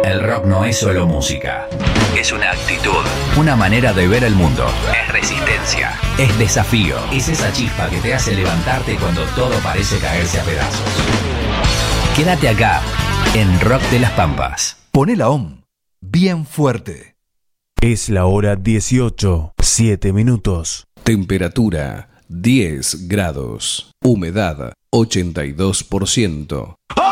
El rock no es solo música. Es una actitud, una manera de ver el mundo. Es resistencia, es desafío. Es esa chispa que te hace levantarte cuando todo parece caerse a pedazos. Quédate acá, en Rock de las Pampas. Poné la OM bien fuerte. Es la hora 18, 7 minutos. Temperatura 10 grados. Humedad 82%.